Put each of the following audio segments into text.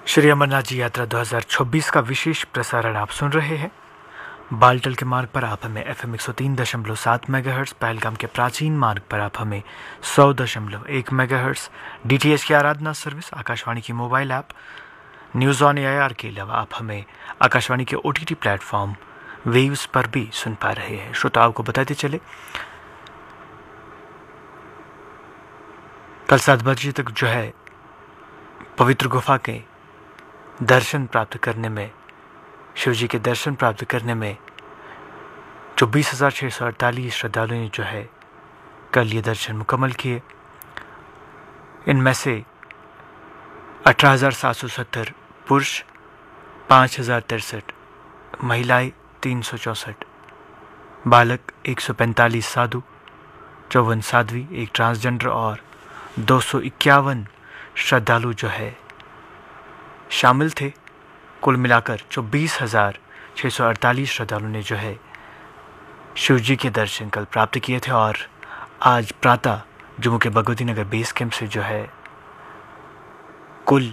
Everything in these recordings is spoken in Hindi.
श्री अमरनाथ जी यात्रा 2026 का विशेष प्रसारण आप सुन रहे हैं। बालटल के मार्ग पर आप हमें FM 103.7 मेगाहर्ट्ज़, पहलगाम के प्राचीन मार्ग पर आप हमें 100.1 मेगाहर्ट्ज़, DTH की आराधना सर्विस, आकाशवाणी की mobile app, news on AIR के अलावा आप हमें आकाशवाणी के OTT प्लेटफॉर्म वेव्स पर भी सुन पा रहे हैं। श्रोताओं को बताते चले, कल 7 बजे तक जो है पवित्र गुफा के दर्शन प्राप्त करने में, शिव जी के दर्शन प्राप्त करने में 24,648 श्रद्धालुओं ने जो है कल ये दर्शन मुकम्मल किए। इनमें से 18,770 पुरुष, 5,063 महिलाएं, 364 बालक, 145 साधु, 54 साध्वी, एक ट्रांसजेंडर और 251 श्रद्धालु जो है शामिल थे। कुल मिलाकर 24,648 श्रद्धालुओं ने जो है शिव जी के दर्शन कल प्राप्त किए थे। और आज प्रातः जम्मू के भगवती नगर बेस कैंप से जो है कुल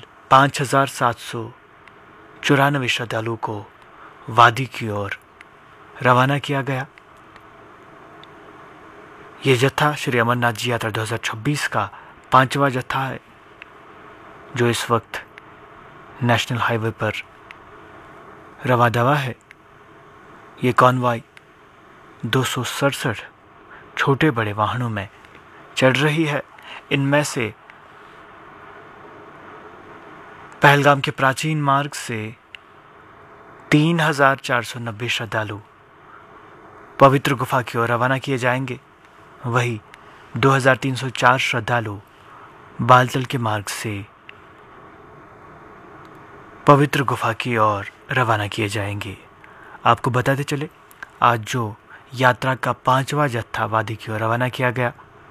5,794 श्रद्धालुओं को वादी की ओर रवाना किया गया। ये जत्था श्री अमरनाथ जी यात्रा 2026 का 5वां जत्था है जो इस वक्त नेशनल हाईवे पर रवा दवा है। ये कॉन्वॉय 267 छोटे बड़े वाहनों में चढ़ रही है। इनमें से पहलगाम के प्राचीन मार्ग से 3,490 श्रद्धालु पवित्र गुफा की ओर रवाना किए जाएंगे। वही 2,304 श्रद्धालु बालतल के मार्ग से पवित्र गुफा की ओर रवाना किए जाएंगे। आपको बताते चले, आज जो यात्रा का 5वां जत्था वादी की ओर रवाना किया गया,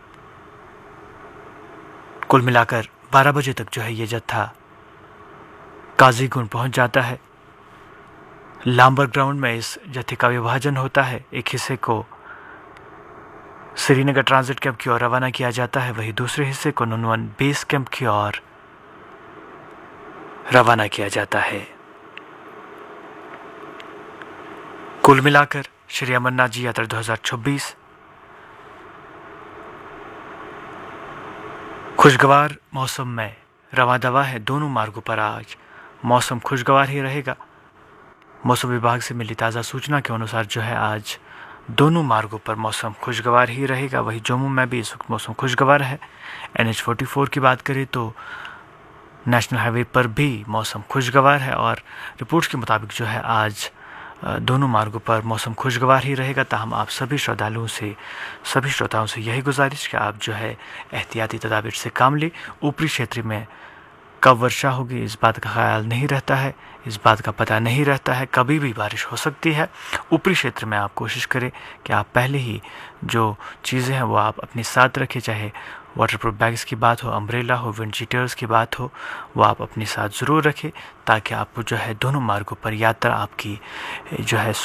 कुल मिलाकर 12 बजे तक जो है ये जत्था काजीगुंड पहुंच जाता है। लांबर ग्राउंड में इस जत्थे का विभाजन होता है। एक हिस्से को श्रीनगर ट्रांजिट कैंप की ओर रवाना किया जाता है, वही दूसरे हिस्से को नुनवन बेस कैंप की ओर रवाना किया जाता है। कुल मिलाकर श्री अमरनाथ जी यात्रा 2026 खुशगवार मौसम में रवा दवा है। दोनों मार्गों पर आज मौसम खुशगवार ही रहेगा। मौसम विभाग से मिली ताज़ा सूचना के अनुसार जो है आज दोनों मार्गों पर मौसम खुशगवार ही रहेगा। वही जम्मू में भी इस वक्त मौसम खुशगवार है। NH 44 की बात करें तो नेशनल हाईवे पर भी मौसम खुशगवार है और रिपोर्ट्स के मुताबिक जो है आज दोनों मार्गों पर मौसम खुशगवार ही रहेगा। ताहम आप सभी श्रद्धालुओं से, सभी श्रोताओं से यही गुजारिश कि आप जो है एहतियाती तदाबीर से काम लें। ऊपरी क्षेत्र में कब वर्षा होगी इस बात का ख्याल नहीं रहता है, इस बात का पता नहीं रहता है, कभी भी बारिश हो सकती है। ऊपरी क्षेत्र में आप कोशिश करें कि आप पहले ही जो चीज़ें हैं वो आप अपने साथ रखें, चाहे वाटरप्रूफ बैग्स की बात हो, अम्ब्रेला हो, विंड शीटर्स की बात हो, वो आप अपने साथ ज़रूर रखें ताकि आप जो है दोनों मार्गों पर यात्रा आपकी जो है